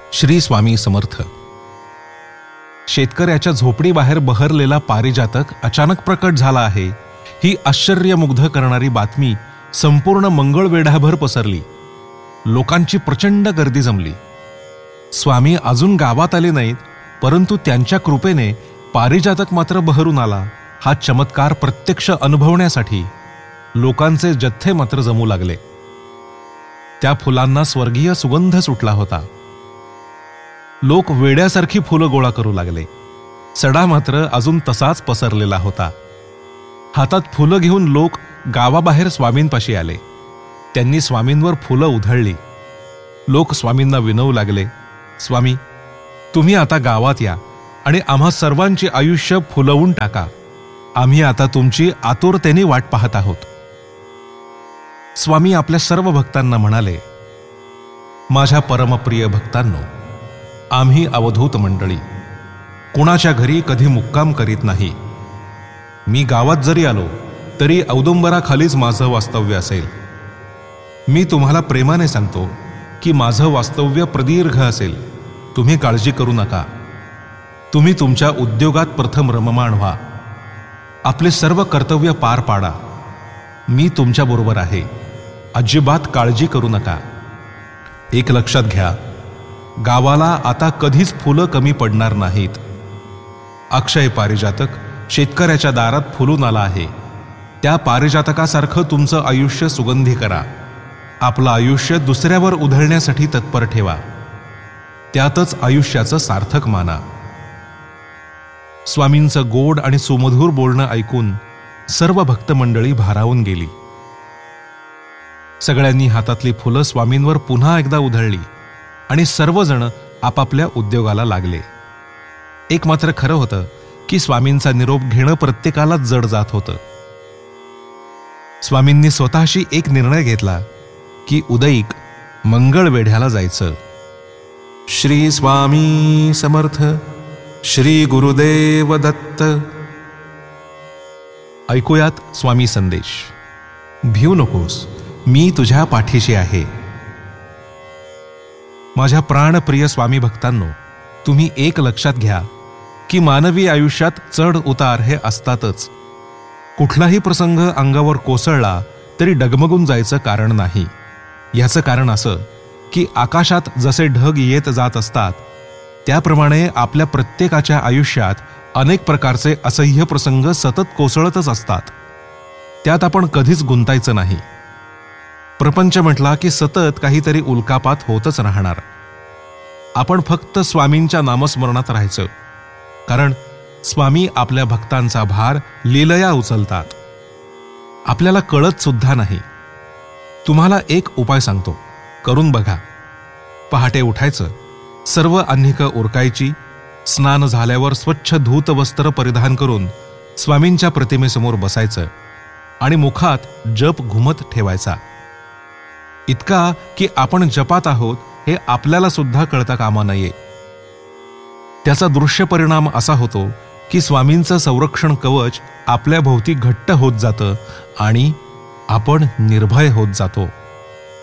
श्री स्वामी समर्थ. शेतकऱ्याच्या झोपडीबाहेर बहरलेला पारिजातक अचानक प्रकट झाला आहे, ही आश्चर्यमुग्ध करणारी बातमी संपूर्ण मंगळवेढाभर पसरली. लोकांची प्रचंड गर्दी जमली. स्वामी अजून गावात आले नाहीत, परंतु त्यांच्या कृपेने पारिजातक मात्र बहरून आला. हा चमत्कार प्रत्यक्ष अनुभवण्यासाठी लोकांचे जथ्थे मात्र जमू लागले. त्या फुलांना स्वर्गीय सुगंध सुटला होता. लोक वेड्यासारखी फुलं गोळा करू लागले. सडा मात्र अजून तसाच पसरलेला होता. हातात फुलं घेऊन लोक गावाबाहेर स्वामींपाशी आले. त्यांनी स्वामींवर फुलं उधळली. लोक स्वामींना विनवू लागले, स्वामी, तुम्ही आता गावात या आणि आम्हा सर्वांची आयुष्य फुलवून टाका. आम्ही आता तुमची आतुरतेने वाट पाहत आहोत. स्वामी आपल्या सर्व भक्तांना म्हणाले, माझ्या परमप्रिय भक्तांनो, आम्ही अवधूत मंडळी कुणाच्या घरी कधी मुक्काम करीत नाही. मी गावात जरी आलो तरी औदुंबराखालीच माझं वास्तव्य असेल. मी तुम्हाला प्रेमाने सांगतो की माझं वास्तव्य प्रदीर्घ असेल. तुम्ही काळजी करू नका. तुम्ही तुमच्या उद्योगात प्रथम रममाण व्हा. आपले सर्व कर्तव्य पार पाडा. मी तुमच्याबरोबर आहे. अजिबात काळजी करू नका. एक लक्षात घ्या, गावाला आता कधीच फुलं कमी पडणार नाहीत. अक्षय पारिजातक शेतकऱ्याच्या दारात फुलून आला आहे. त्या पारिजातकासारखं तुमचं आयुष्य सुगंधी करा. आपलं आयुष्य दुसऱ्यावर उधळण्यासाठी तत्पर ठेवा. त्यातच आयुष्याचं सार्थक माना. स्वामींचं गोड आणि सुमधुर बोलणं ऐकून सर्व भक्तमंडळी भारावून गेली. सगळ्यांनी हातातली फुलं स्वामींवर पुन्हा एकदा उधळली आणि सर्वजण आपापल्या उद्योगाला लागले. एक मात्र खरं होतं की स्वामींचा निरोप घेणं प्रत्येकालाच जड जात होतं. स्वामींनी स्वतःशी एक निर्णय घेतला की उदयिक मंगळवेढ्याला जायचं. श्री स्वामी समर्थ. श्री गुरुदेव दत्त. ऐकूयात स्वामी संदेश. भिऊ नकोस, मी तुझ्या पाठीशी आहे. माझ्या प्राणप्रिय स्वामी भक्तांनो, तुम्ही एक लक्षात घ्या की मानवी आयुष्यात चढ उतार हे असतातच. कुठलाही प्रसंग अंगावर कोसळला तरी डगमगून जायचं कारण नाही. याचं कारण असं की आकाशात जसे ढग येत जात असतात, त्याप्रमाणे आपल्या प्रत्येकाच्या आयुष्यात अनेक प्रकारचे असह्य प्रसंग सतत कोसळतच असतात. त्यात आपण कधीच गुंतायचं नाही. प्रपंच म्हटला की सतत काहीतरी उल्कापात होतच राहणार. आपण फक्त स्वामींच्या नामस्मरणात राहायचं, कारण स्वामी आपल्या भक्तांचा भार लीलया उचलतात. आपल्याला कळत सुद्धा नाही. तुम्हाला एक उपाय सांगतो, करून बघा. पहाटे उठायचं, सर्व आह्निकं उरकायची, स्नान झाल्यावर स्वच्छ धूत वस्त्र परिधान करून स्वामींच्या प्रतिमेसमोर बसायचं आणि मुखात जप घुमत ठेवायचा. इतका की आपण जपात आहोत हे आपल्याला सुद्धा कळता कामा नये. त्याचा दृश्य परिणाम असा होतो की स्वामींचं संरक्षण कवच आपल्या भोवती घट्ट होत जातं आणि आपण निर्भय होत जातो.